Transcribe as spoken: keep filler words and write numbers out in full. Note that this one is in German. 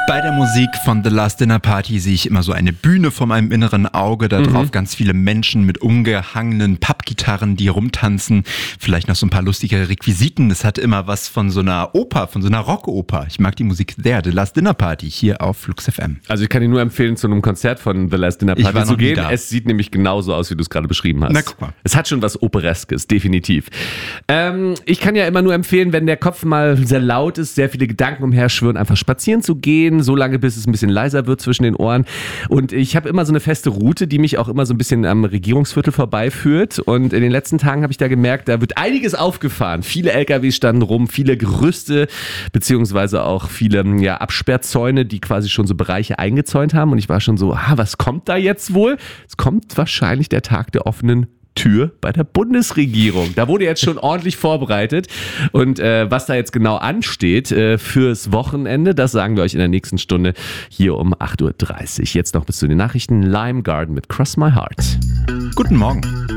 Bei der Musik von The Last Dinner Party sehe ich immer so eine Bühne vor meinem inneren Auge, da drauf mhm. ganz viele Menschen mit umgehangenen Pappgitarren, die rumtanzen, vielleicht noch so ein paar lustige Requisiten. Das hat immer was von so einer Oper, von so einer Rockoper. Ich mag die Musik sehr. The Last Dinner Party hier auf Flux F M. Also ich kann dir nur empfehlen, zu einem Konzert von The Last Dinner Party zu gehen. Es sieht nämlich genauso aus, wie du es gerade beschrieben hast. Na, guck mal. Es hat schon was Opereskes, definitiv. Ähm, ich kann ja immer nur empfehlen, wenn der Kopf mal sehr laut ist, sehr viele Gedanken umherschwirren, einfach spazieren zu gehen, so lange, bis es ein bisschen leiser wird zwischen den Ohren. Und ich habe immer so eine feste Route, die mich auch immer so ein bisschen am Regierungsviertel vorbeiführt. Und in den letzten Tagen habe ich da gemerkt, da wird einiges aufgefahren. Viele L K Ws standen rum, viele Gerüste, beziehungsweise auch viele ja, Absperrzäune, die quasi schon so Bereiche eingezäunt haben. Und ich war schon so, ah, was kommt da jetzt wohl? Es kommt wahrscheinlich der Tag der offenen Tür bei der Bundesregierung. Da wurde jetzt schon ordentlich vorbereitet und äh, was da jetzt genau ansteht äh, fürs Wochenende, das sagen wir euch in der nächsten Stunde hier um acht Uhr dreißig. Jetzt noch bis zu den Nachrichten. Lime Garden mit Cross My Heart. Guten Morgen.